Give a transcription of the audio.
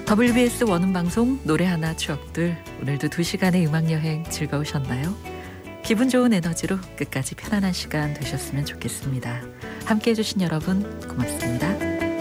WBS 원음방송 노래 하나 추억들, 오늘도 2시간의 음악여행 즐거우셨나요? 기분 좋은 에너지로 끝까지 편안한 시간 되셨으면 좋겠습니다. 함께해 주신 여러분 고맙습니다.